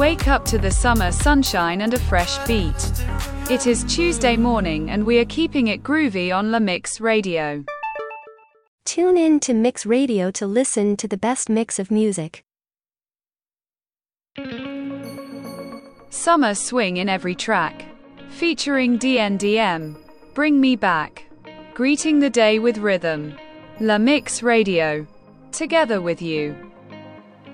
Wake up to the summer sunshine and a fresh beat. It is Tuesday morning and we are keeping it groovy on La Mix Radio. Tune in to Mix Radio to listen to the best mix of music. Summer swing in every track. Featuring DNDM. Bring Me Back. Greeting the day with rhythm. La Mix Radio. Together with you.